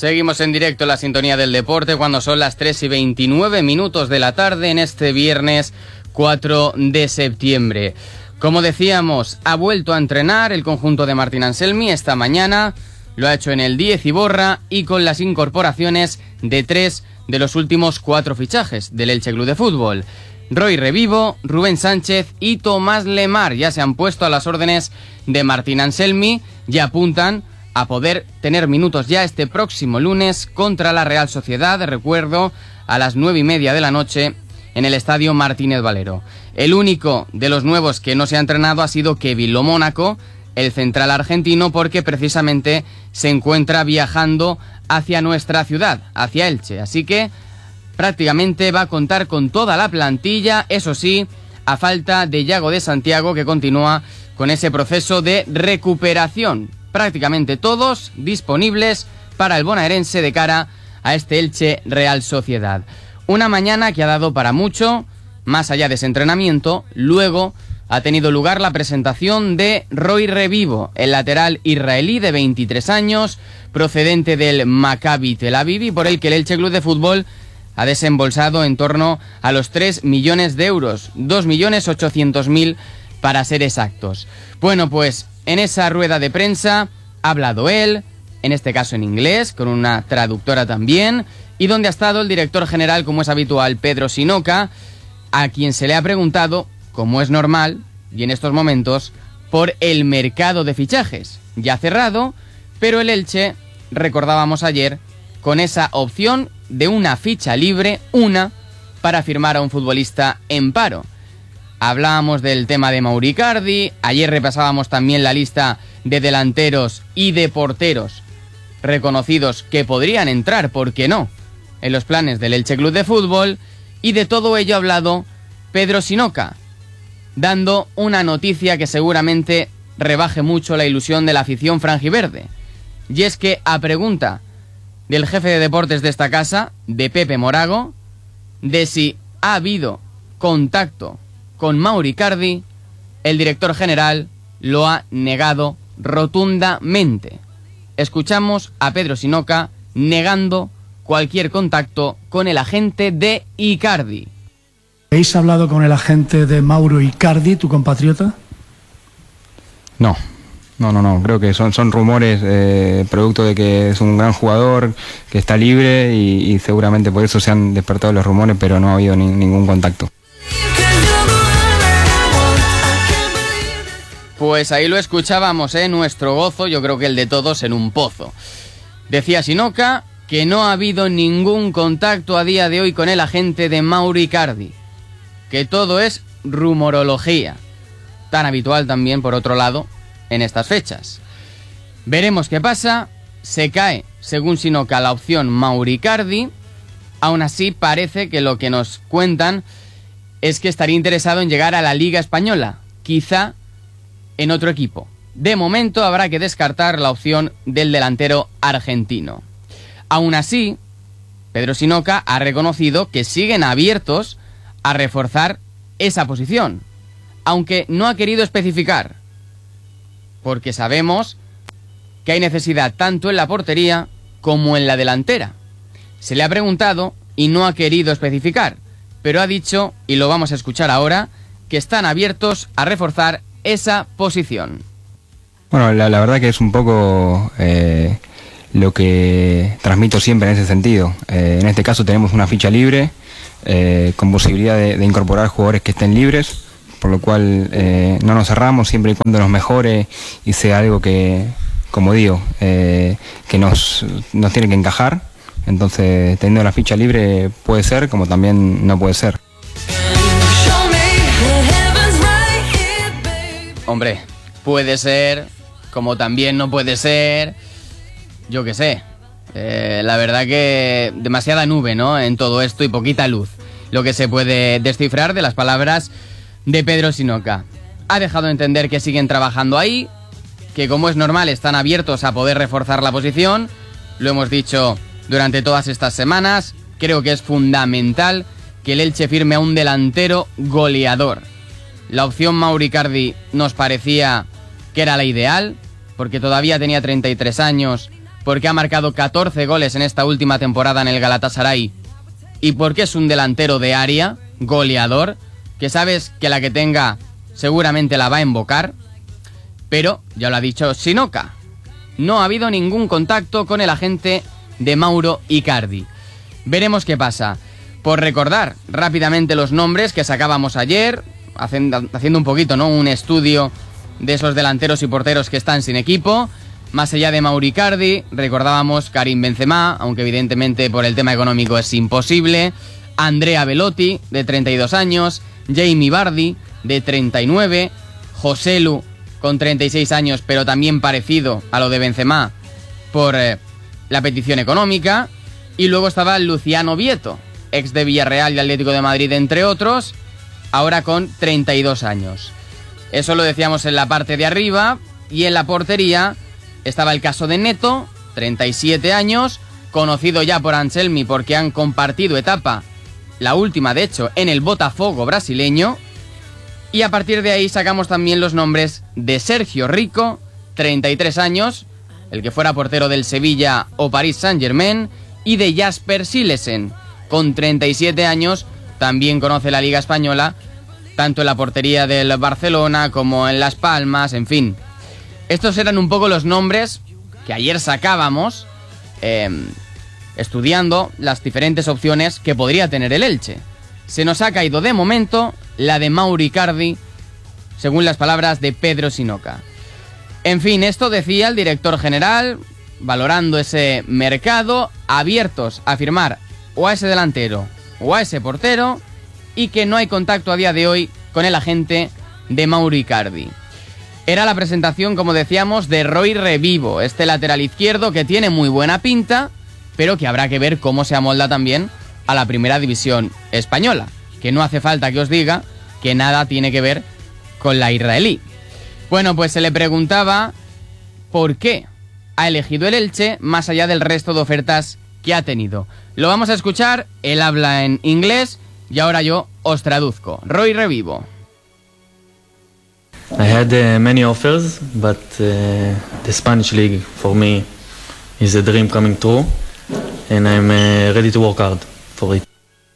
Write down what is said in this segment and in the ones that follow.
Seguimos en directo en la sintonía del deporte cuando son las 3:29 de la tarde en este viernes 4 de septiembre. Como decíamos, ha vuelto a entrenar el conjunto de Martín Anselmi esta mañana, lo ha hecho en el 10 Iborra y con las incorporaciones de 3 de los últimos 4 fichajes del Elche Club de Fútbol. Roy Revivo, Rubén Sánchez y Tomás Lemar ya se han puesto a las órdenes de Martín Anselmi y apuntan a poder tener minutos ya este próximo lunes contra la Real Sociedad, recuerdo, a las 9:30 de la noche en el estadio Martínez Valero. El único de los nuevos que no se ha entrenado ha sido Kevin Lo Mónaco, el central argentino, porque precisamente se encuentra viajando hacia nuestra ciudad, hacia Elche. Así que prácticamente va a contar con toda la plantilla, eso sí, a falta de Yago de Santiago, que continúa con ese proceso de recuperación. Prácticamente todos disponibles para el bonaerense de cara a este Elche Real Sociedad. Una mañana que ha dado para mucho, más allá de ese entrenamiento. Luego ha tenido lugar la presentación de Roy Revivo, el lateral israelí de 23 años, procedente del Maccabi Tel Aviv, y por el que el Elche Club de Fútbol ha desembolsado en torno a los 3 millones de euros, 2.800.000 para ser exactos. Bueno, pues en esa rueda de prensa ha hablado él, en este caso en inglés, con una traductora también, y donde ha estado el director general, como es habitual, Pedro Sinoca, a quien se le ha preguntado, como es normal, y en estos momentos, por el mercado de fichajes. Ya cerrado, pero el Elche, recordábamos ayer, con esa opción de una ficha libre, para firmar a un futbolista en paro. Hablábamos del tema de Mauro Icardi, ayer repasábamos también la lista de delanteros y de porteros reconocidos que podrían entrar, ¿por qué no?, en los planes del Elche Club de Fútbol, y de todo ello ha hablado Pedro Sinoca, dando una noticia que seguramente rebaje mucho la ilusión de la afición franjiverde. Y es que, a pregunta del jefe de deportes de esta casa, de Pepe Morago, de si ha habido contacto con Mauro Icardi, el director general lo ha negado rotundamente. Escuchamos a Pedro Sinoca negando cualquier contacto con el agente de Icardi. ¿Habéis hablado con el agente de Mauro Icardi, tu compatriota? No, creo que son rumores producto de que es un gran jugador, que está libre y seguramente por eso se han despertado los rumores, pero no ha habido ningún contacto. Pues ahí lo escuchábamos, nuestro gozo, yo creo que el de todos, en un pozo. Decía Sinoca que no ha habido ningún contacto a día de hoy con el agente de Mauro Icardi, que todo es rumorología, tan habitual también, por otro lado, en estas fechas. Veremos qué pasa. Se cae, según Sinoca, la opción Mauro Icardi. Aún así, parece que lo que nos cuentan es que estaría interesado en llegar a la Liga Española, quizá en otro equipo. De momento habrá que descartar la opción del delantero argentino. Aún así, Pedro Sinoca ha reconocido que siguen abiertos a reforzar esa posición, aunque no ha querido especificar, porque sabemos que hay necesidad tanto en la portería como en la delantera. Se le ha preguntado y no ha querido especificar, pero ha dicho, y lo vamos a escuchar ahora, que están abiertos a reforzar esa posición. Bueno, la verdad que es un poco lo que transmito siempre en ese sentido. En este caso tenemos una ficha libre, con posibilidad de incorporar jugadores que estén libres, por lo cual no nos cerramos siempre y cuando nos mejore y sea algo que, como digo, que nos tiene que encajar. Entonces, teniendo la ficha libre puede ser, como también no puede ser. Hombre, puede ser, como también no puede ser, yo qué sé. La verdad que demasiada nube, ¿no?, en todo esto y poquita luz. Lo que se puede descifrar de las palabras de Pedro Sinoca. Ha dejado de entender que siguen trabajando ahí, que como es normal están abiertos a poder reforzar la posición. Lo hemos dicho durante todas estas semanas. Creo que es fundamental que el Elche firme a un delantero goleador. La opción Mauro Icardi nos parecía que era la ideal, porque todavía tenía 33 años, porque ha marcado 14 goles en esta última temporada en el Galatasaray y porque es un delantero de área, goleador, que sabes que la que tenga seguramente la va a invocar, pero ya lo ha dicho Šinoka, no ha habido ningún contacto con el agente de Mauro Icardi. Veremos qué pasa. Por recordar rápidamente los nombres que sacábamos ayer, haciendo un poquito, ¿no?, un estudio de esos delanteros y porteros que están sin equipo. Más allá de Mauro Icardi, recordábamos Karim Benzema, aunque evidentemente por el tema económico es imposible, Andrea Belotti, de 32 años, Jamie Vardy, de 39, Joselu, con 36 años, pero también parecido a lo de Benzema por la petición económica, y luego estaba Luciano Vieto, ex de Villarreal y Atlético de Madrid, entre otros, ahora con 32 años. Eso lo decíamos en la parte de arriba, y en la portería estaba el caso de Neto, 37 años, conocido ya por Anselmi porque han compartido etapa, la última de hecho, en el Botafogo brasileño. Y a partir de ahí sacamos también los nombres de Sergio Rico, 33 años, el que fuera portero del Sevilla o Paris Saint-Germain, y de Jasper Silesen, con 37 años, también conoce la Liga Española, tanto en la portería del Barcelona como en Las Palmas, en fin. Estos eran un poco los nombres que ayer sacábamos, estudiando las diferentes opciones que podría tener el Elche. Se nos ha caído de momento la de Mauro Icardi, según las palabras de Pedro Šinoka. En fin, esto decía el director general, valorando ese mercado, abiertos a firmar o a ese delantero o a ese portero, y que no hay contacto a día de hoy con el agente de Mauro Icardi. Era la presentación, como decíamos, de Roi Revivo, este lateral izquierdo que tiene muy buena pinta, pero que habrá que ver cómo se amolda también a la primera división española, que no hace falta que os diga que nada tiene que ver con la israelí. Bueno, pues se le preguntaba por qué ha elegido el Elche más allá del resto de ofertas que ha tenido. Lo vamos a escuchar, él habla en inglés y ahora yo os traduzco. Roi Revivo. I had many offers, but the Spanish league for me is a dream coming true, and I'm ready to work hard for it.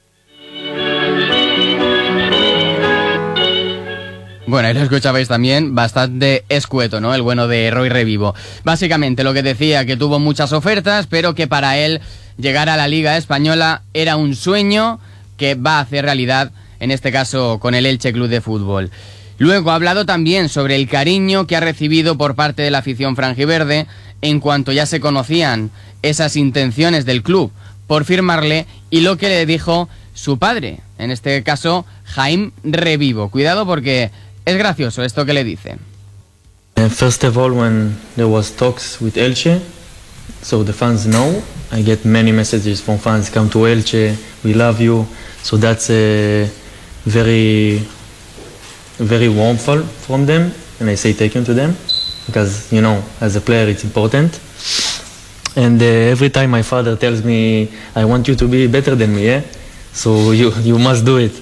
Bueno, ahí lo escuchabais también, bastante escueto, ¿no?, el bueno de Roi Revivo. Básicamente lo que decía, que tuvo muchas ofertas, pero que para él llegar a la Liga Española era un sueño que va a hacer realidad, en este caso con el Elche Club de Fútbol. Luego ha hablado también sobre el cariño que ha recibido por parte de la afición franjiverde en cuanto ya se conocían esas intenciones del club por firmarle, y lo que le dijo su padre, en este caso Jaime Revivo. Cuidado porque es gracioso esto que le dice. First of all, when there was talks with Elche, so the fans know, I get many messages from fans, come to Elche, we love you, so that's very warm from them, and I say thank you to them, because, you know, as a player it's important. And every time my father tells me, I want you to be better than me, so you must do it.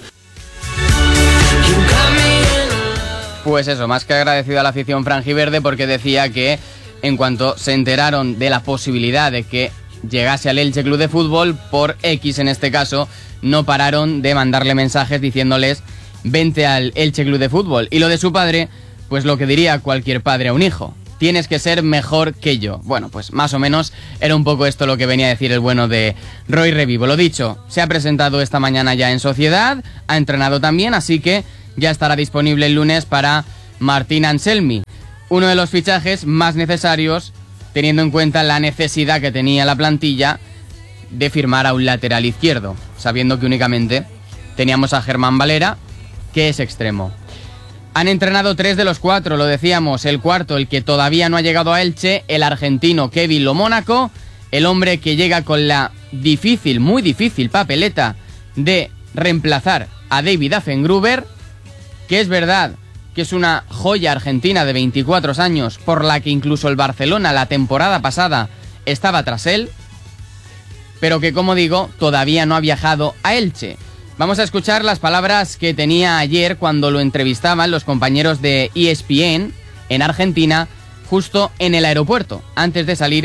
Pues eso, más que agradecido a la afición franjiverde, porque decía que en cuanto se enteraron de la posibilidad de que llegase al Elche Club de Fútbol, por X en este caso, no pararon de mandarle mensajes diciéndoles vente al Elche Club de Fútbol. Y lo de su padre, pues lo que diría cualquier padre a un hijo: tienes que ser mejor que yo. Bueno, pues más o menos era un poco esto lo que venía a decir el bueno de Roi Revivo. Lo dicho, se ha presentado esta mañana ya en Sociedad, ha entrenado también, así que ya estará disponible el lunes para Martín Anselmi, uno de los fichajes más necesarios, teniendo en cuenta la necesidad que tenía la plantilla de firmar a un lateral izquierdo, sabiendo que únicamente teníamos a Germán Valera, que es extremo. Han entrenado 3 de los 4, lo decíamos, el cuarto, el que todavía no ha llegado a Elche, el argentino Kevin Lo Mónaco, el hombre que llega con la difícil, muy difícil papeleta de reemplazar a David Affengruber, que es verdad que es una joya argentina de 24 años, por la que incluso el Barcelona la temporada pasada estaba tras él, pero que, como digo, todavía no ha viajado a Elche. Vamos a escuchar las palabras que tenía ayer cuando lo entrevistaban los compañeros de ESPN en Argentina, justo en el aeropuerto, antes de salir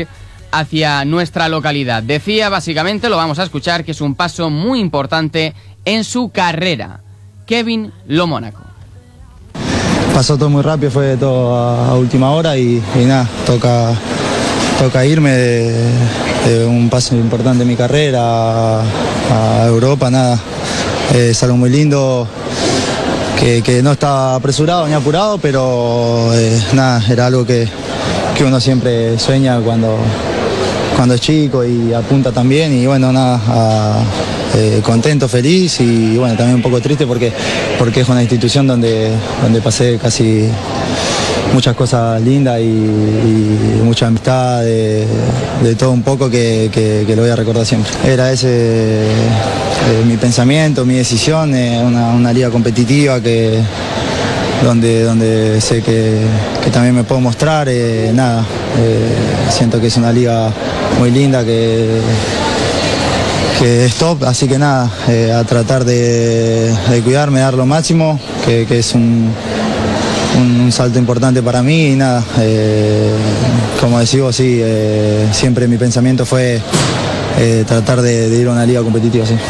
hacia nuestra localidad. Decía, básicamente, lo vamos a escuchar, que es un paso muy importante en su carrera. Kevin Lo Mónaco. Pasó todo muy rápido, fue todo a última hora y nada, toca irme de un paso importante en mi carrera a Europa, nada. Es algo muy lindo, que no está apresurado ni apurado, pero nada, era algo que uno siempre sueña cuando es chico y apunta también, y bueno, nada, contento, feliz y bueno, también un poco triste porque es una institución donde pasé casi muchas cosas lindas y mucha amistad, de todo un poco que lo voy a recordar siempre. Era ese mi pensamiento, mi decisión, una liga competitiva donde sé que también me puedo mostrar, nada, siento que es una liga muy linda, que es top, así que nada, a tratar de cuidarme, dar lo máximo, que es un salto importante para mí y nada, como decimos, sí, siempre mi pensamiento fue tratar de ir a una liga competitiva, sí.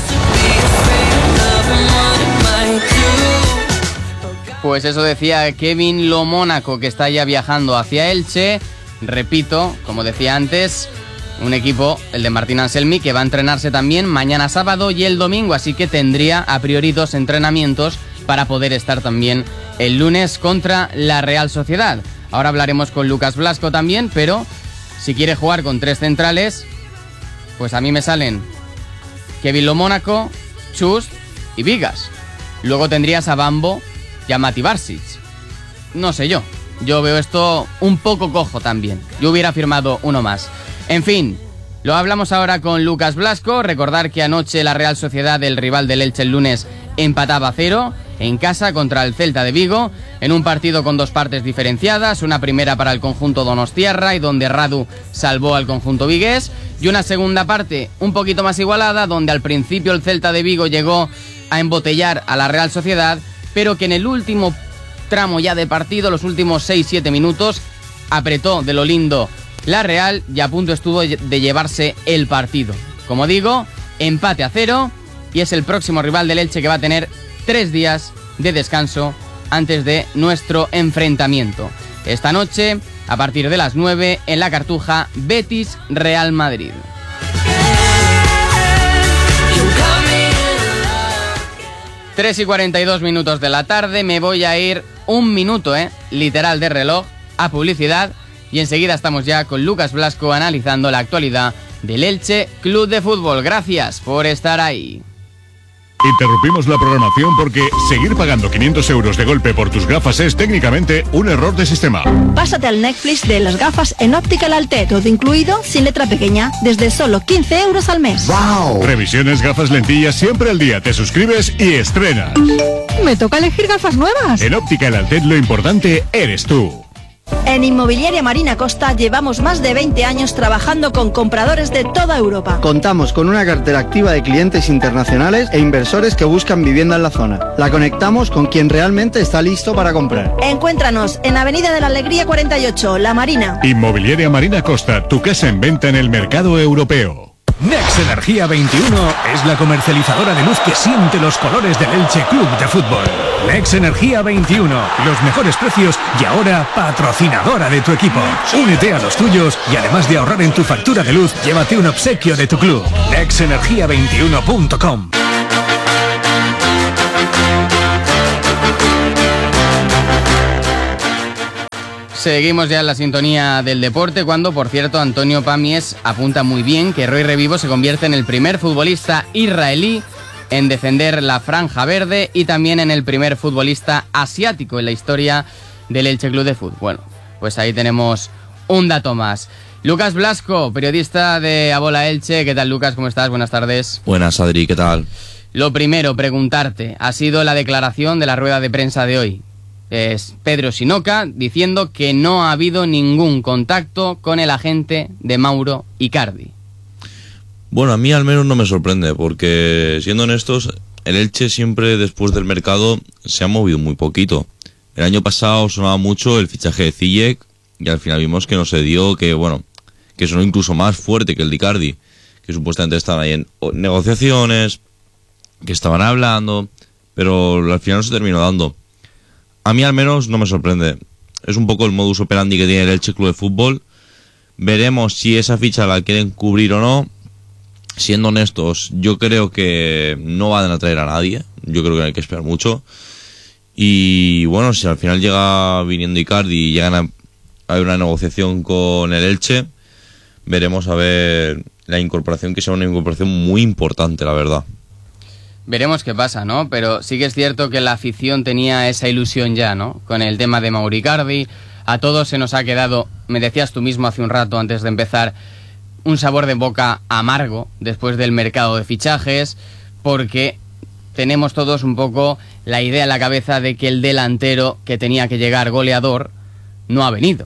Pues eso decía Kevin Lo Mónaco, que está ya viajando hacia Elche. Repito, como decía antes, un equipo, el de Martín Anselmi, que va a entrenarse también mañana sábado y el domingo, así que tendría a priori 2 entrenamientos para poder estar también el lunes contra la Real Sociedad. Ahora hablaremos con Lucas Blasco también, pero si quiere jugar con 3 centrales, pues a mí me salen Kevin Lo Mónaco, Chust y Vigas. Luego tendrías a Bambo y a Mati Barsic. No sé yo veo esto un poco cojo también. Yo hubiera firmado uno más. En fin, lo hablamos ahora con Lucas Blasco. Recordar que anoche la Real Sociedad, el rival del Elche el lunes, empataba a 0 en casa contra el Celta de Vigo, en un partido con 2 partes diferenciadas, una primera para el conjunto donostiarra y donde Radu salvó al conjunto vigués, y una segunda parte un poquito más igualada, donde al principio el Celta de Vigo llegó a embotellar a la Real Sociedad, pero que en el último tramo ya de partido, los últimos 6-7 minutos, apretó de lo lindo la Real y a punto estuvo de llevarse el partido. Como digo, empate a 0 y es el próximo rival del Elche, que va a tener 3 días de descanso antes de nuestro enfrentamiento. Esta noche, a partir de las 9, en la Cartuja, Betis Real Madrid. Tres y 42 minutos de la tarde, me voy a ir un minuto, literal de reloj, a publicidad, y enseguida estamos ya con Lucas Blasco analizando la actualidad del Elche Club de Fútbol. Gracias por estar ahí. Interrumpimos la programación porque seguir pagando 500 euros de golpe por tus gafas es técnicamente un error de sistema. Pásate al Netflix de las gafas en Optical Altet, todo incluido, sin letra pequeña, desde solo 15 euros al mes. ¡Wow! Revisiones, gafas, lentillas, siempre al día. Te suscribes y estrenas. Me toca elegir gafas nuevas. En Optical Altet lo importante eres tú. En Inmobiliaria Marina Costa llevamos más de 20 años trabajando con compradores de toda Europa. Contamos con una cartera activa de clientes internacionales e inversores que buscan vivienda en la zona. La conectamos con quien realmente está listo para comprar. Encuéntranos en Avenida de la Alegría 48, La Marina. Inmobiliaria Marina Costa, tu casa en venta en el mercado europeo. Nex Energía 21 es la comercializadora de luz que siente los colores del Elche Club de Fútbol. Nex Energía 21, los mejores precios y ahora patrocinadora de tu equipo. Únete a los tuyos y además de ahorrar en tu factura de luz, llévate un obsequio de tu club. nexenergia21.com. Seguimos ya en la sintonía del deporte cuando, por cierto, Antonio Pamies apunta muy bien que Roy Revivo se convierte en el primer futbolista israelí en defender la franja verde y también en el primer futbolista asiático en la historia del Elche Club de Fútbol. Bueno, pues ahí tenemos un dato más. Lucas Blasco, periodista de A Bola Elche. ¿Qué tal, Lucas? ¿Cómo estás? Buenas tardes. Buenas, Adri, ¿qué tal? Lo primero, preguntarte, ha sido la declaración de la rueda de prensa de hoy. Es Pedro Sinoca diciendo que no ha habido ningún contacto con el agente de Mauro Icardi. Bueno, a mí al menos no me sorprende, porque siendo honestos, el Elche siempre después del mercado se ha movido muy poquito. El año pasado sonaba mucho el fichaje de Ziyech y al final vimos que no se dio, que que sonó incluso más fuerte que el de Icardi, que supuestamente estaban ahí en negociaciones, que estaban hablando, pero al final no se terminó dando. A mí al menos no me sorprende. Es un poco el modus operandi que tiene el Elche Club de Fútbol. Veremos si esa ficha la quieren cubrir o no. Siendo honestos, yo creo que no van a traer a nadie. Yo creo que hay que esperar mucho. Y bueno, si al final llega viniendo Icardi y llegan a haber una negociación con el Elche, veremos a ver la incorporación, que sea una incorporación muy importante, la verdad. Veremos qué pasa, ¿no? Pero sí que es cierto que la afición tenía esa ilusión ya, ¿no? Con el tema de Mauro Icardi. A todos se nos ha quedado, me decías tú mismo hace un rato antes de empezar, un sabor de boca amargo después del mercado de fichajes, porque tenemos todos un poco la idea en la cabeza de que el delantero que tenía que llegar goleador no ha venido.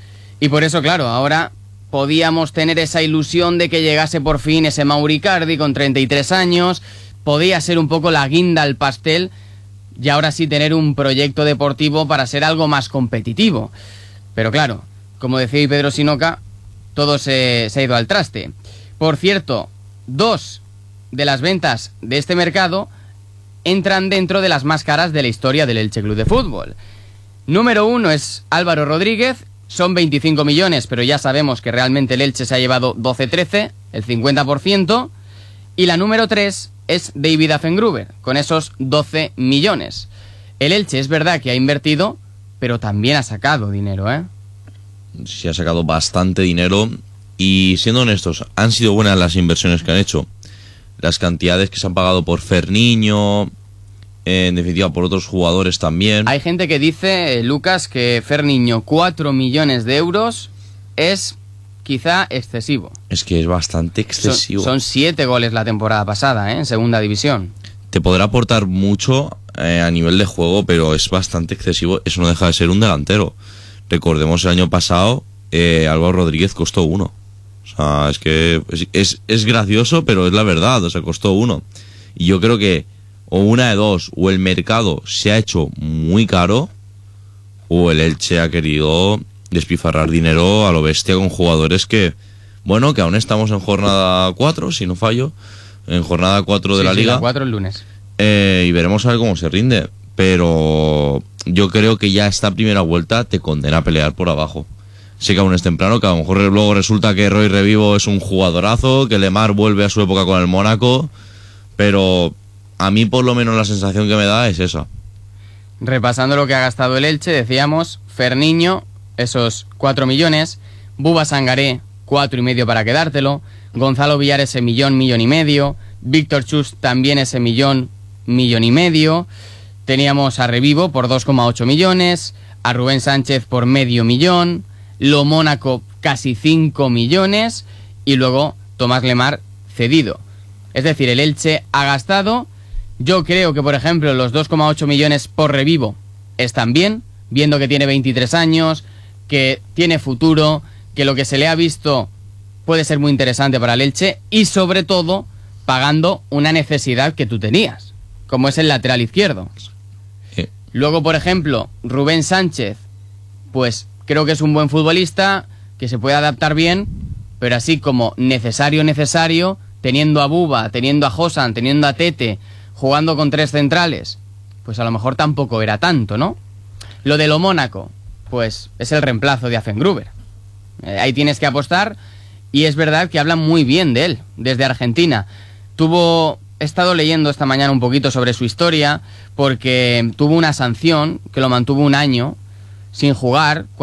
Y por eso, claro, ahora podíamos tener esa ilusión de que llegase por fin ese Mauro Icardi con 33 años, podía ser un poco la guinda al pastel y ahora sí tener un proyecto deportivo para ser algo más competitivo. Pero claro, como decía Pedro Sinoca, todo se ha ido al traste. Por cierto, 2 de las ventas de este mercado entran dentro de las más caras de la historia del Elche Club de Fútbol. Número 1 es Álvaro Rodríguez, son 25 millones, pero ya sabemos que realmente el Elche se ha llevado 12-13, el 50%, y la número 3 es David Affengruber, con esos 12 millones. El Elche es verdad que ha invertido, pero también ha sacado dinero, ¿eh? Sí, ha sacado bastante dinero y, siendo honestos, han sido buenas las inversiones que han hecho. Las cantidades que se han pagado por Ferniño, en definitiva por otros jugadores también. Hay gente que dice, Lucas, que Ferniño 4 millones de euros es quizá excesivo. Es que es bastante excesivo. Son 7 goles la temporada pasada, en segunda división. Te podrá aportar mucho a nivel de juego, pero es bastante excesivo. Eso no deja de ser un delantero. Recordemos el año pasado, Álvaro Rodríguez costó 1. O sea, es que es gracioso, pero es la verdad. O sea, costó 1. Y yo creo que o una de dos, o el mercado se ha hecho muy caro, o el Elche ha querido despifarrar dinero a lo bestia con jugadores que, bueno, que aún estamos en jornada 4, si no fallo, en jornada 4 de la Liga. La 4 el lunes. Y veremos a ver cómo se rinde. Pero yo creo que ya esta primera vuelta te condena a pelear por abajo. Sé que aún es temprano, que a lo mejor luego resulta que Roy Revivo es un jugadorazo, que Lemar vuelve a su época con el Mónaco, pero a mí por lo menos la sensación que me da es esa. Repasando lo que ha gastado el Elche, decíamos, Ferniño, esos 4 millones, Buba Sangaré, 4,5 para quedártelo, Gonzalo Villar ese millón y medio, Víctor Chus también ese millón y medio, teníamos a Revivo por 2,8 millones, a Rubén Sánchez por medio millón, Lo Mónaco casi 5 millones y luego Tomás Lemar cedido. Es decir, el Elche ha gastado. Yo creo que, por ejemplo, los 2,8 millones por Revivo están bien, viendo que tiene 23 años, que tiene futuro, que lo que se le ha visto puede ser muy interesante para el Elche y, sobre todo, pagando una necesidad que tú tenías, como es el lateral izquierdo. Sí. Luego, por ejemplo, Rubén Sánchez, pues creo que es un buen futbolista, que se puede adaptar bien, pero así como necesario, teniendo a Buba, teniendo a Josan, teniendo a Tete, jugando con 3 centrales, pues a lo mejor tampoco era tanto, ¿no? Lo de Lo Mónaco, pues es el reemplazo de Affengruber. Ahí tienes que apostar y es verdad que hablan muy bien de él, desde Argentina. He estado leyendo esta mañana un poquito sobre su historia porque tuvo una sanción que lo mantuvo un año sin jugar